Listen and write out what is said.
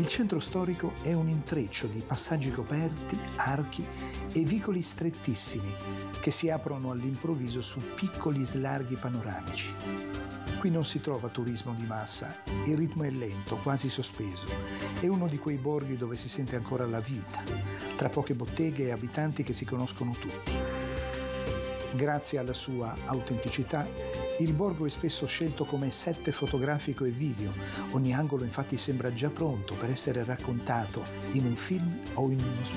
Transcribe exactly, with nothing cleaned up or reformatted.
Il centro storico è un intreccio di passaggi coperti, archi e vicoli strettissimi che si aprono all'improvviso su piccoli slarghi panoramici. Qui non si trova turismo di massa, il ritmo è lento, quasi sospeso. È uno di quei borghi dove si sente ancora la vita, tra poche botteghe e abitanti che si conoscono tutti. Grazie alla sua autenticità, il borgo è spesso scelto come set fotografico e video. Ogni angolo infatti sembra già pronto per essere raccontato in un film o in uno spettacolo.